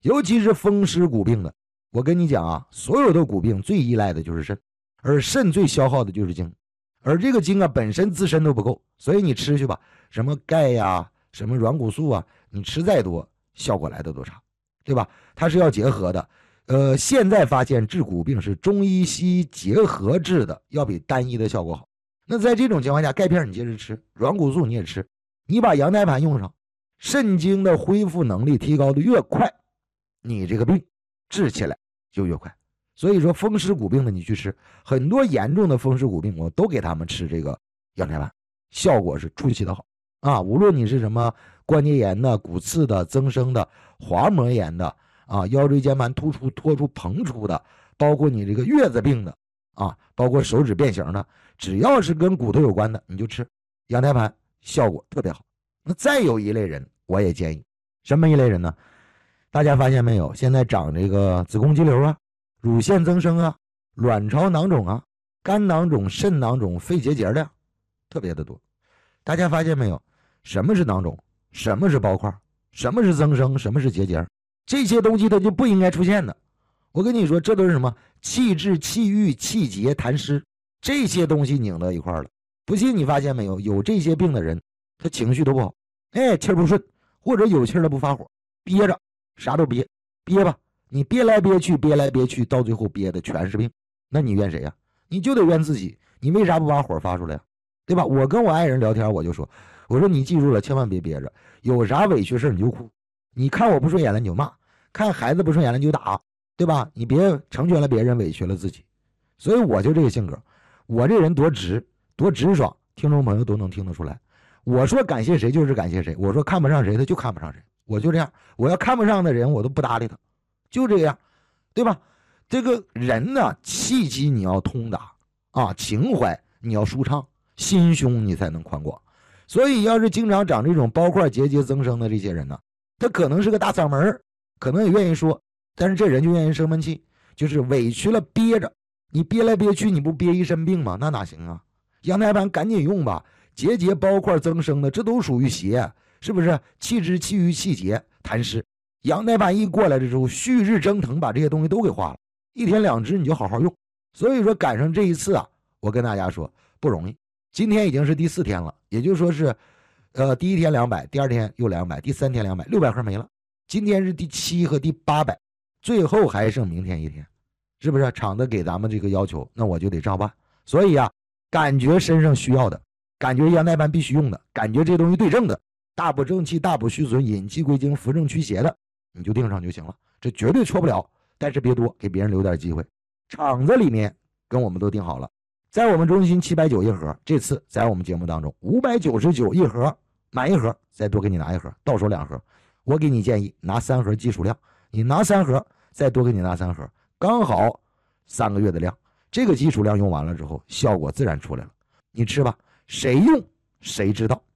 尤其是风湿骨病的。我跟你讲啊，所有的骨病最依赖的就是肾，而肾最消耗的就是精，而这个精啊本身自身都不够，所以你吃去吧，什么钙呀，什么软骨素啊，你吃再多效果来的都差，对吧？它是要结合的。现在发现治骨病是中医西医结合治的，要比单一的效果好。那在这种情况下，钙片你接着吃，软骨素你也吃，你把羊胎盘用上，肾精的恢复能力提高的越快，你这个病治起来就越快。所以说风湿骨病的你去吃，很多严重的风湿骨病我都给他们吃这个羊胎盘，效果是出奇的好啊！无论你是什么关节炎的、骨刺的、增生的、滑膜炎的啊，腰椎间盘突出、脱出、膨出的，包括你这个月子病的啊，包括手指变形的，只要是跟骨头有关的，你就吃羊胎盘，效果特别好。那再有一类人，我也建议，什么一类人呢？大家发现没有？现在长这个子宫肌瘤啊、乳腺增生啊、卵巢囊肿啊、肝囊肿、肾囊肿、肺结节的特别的多。大家发现没有？什么是囊肿？什么是包块？什么是增生？什么是结节？这些东西它就不应该出现的。我跟你说，这都是什么？气滞、气郁、气结、痰湿，这些东西拧到一块了。不信你发现没有？有这些病的人，他情绪都不好，哎，气儿不顺，或者有气儿了不发火，憋着，啥都憋，憋吧。你憋来憋去，憋来憋去，到最后憋的全是病。那你怨谁呀？你就得怨自己。你为啥不把火发出来呀？对吧？我跟我爱人聊天，我就说，我说你记住了，千万别憋着，有啥委屈事你就哭，你看我不顺眼了你就骂，看孩子不顺眼了你就打，对吧？你别成全了别人，委屈了自己。所以我就这个性格，我这人多直多直爽，听众朋友都能听得出来。我说感谢谁就是感谢谁，我说看不上谁他就看不上谁，我就这样。我要看不上的人我都不搭理他，就这样，对吧？这个人呢，气机你要通达啊，情怀你要舒畅，心胸你才能宽广。所以要是经常长这种包块结节增生的这些人呢，他可能是个大嗓门，可能也愿意说，但是这人就愿意生闷气，就是委屈了憋着，你憋来憋去你不憋一身病吗？那哪行啊？羊胎盘赶紧用吧，结节包块增生的这都属于邪，是不是？气滞气郁气结痰湿，羊胎盘一过来的时候，旭日蒸腾把这些东西都给化了，一天两支你就好好用。所以说赶上这一次啊，我跟大家说不容易。今天已经是第4天了，也就是说是第1天200，第2天又200，第3天200，600盒没了。今天是第7和第800，最后还剩明天1天，是不是？厂子给咱们这个要求，那我就得照办。所以啊，感觉身上需要的，感觉羊胎盘必须用的，感觉这东西对症的，大补正气、大补虚损、引气归经、扶正驱邪的，你就定上就行了，这绝对错不了。但是别多，给别人留点机会。厂子里面跟我们都定好了，在我们中心790一盒，这次在我们节目当中599一盒，买1盒再多给你拿1盒，到手2盒。我给你建议拿3盒基础量，你拿3盒再多给你拿3盒，刚好3个月的量。这个基础量用完了之后，效果自然出来了。你吃吧，谁用谁知道。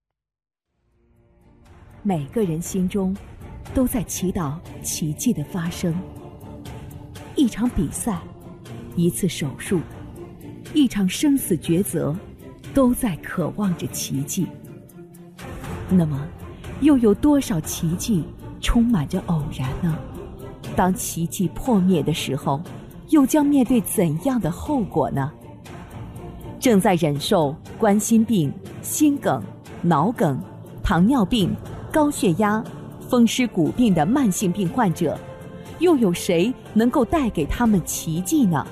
每个人心中都在祈祷奇迹的发生。一场比赛，一次手术，一场生死抉择，都在渴望着奇迹。那么又有多少奇迹充满着偶然呢？当奇迹破灭的时候，又将面对怎样的后果呢？正在忍受冠心病、心梗、脑梗、糖尿病、高血压、风湿骨病的慢性病患者，又有谁能够带给他们奇迹呢？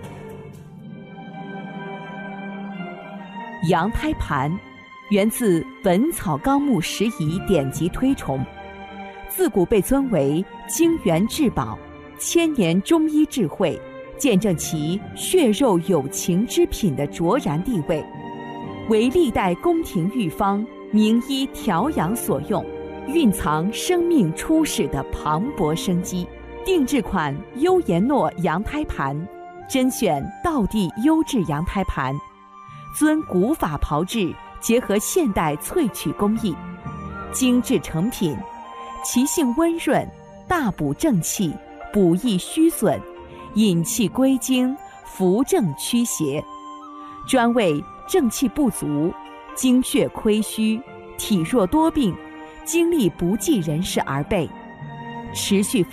羊胎盘源自《本草纲目拾遗》典籍推崇，自古被尊为精元至宝，千年中医智慧，见证其血肉有情之品的卓然地位，为历代宫廷御方、名医调养所用，蕴藏生命初始的磅礴生机。定制款优颜诺羊胎盘，甄选道地优质羊胎盘，遵古法炮制，结合现代萃取工艺，精致成品，其性温润，大补正气，补益虚损，引气归经，扶正驱邪，专为正气不足、精血亏虚、体弱多病、精力不济人士而备。 持续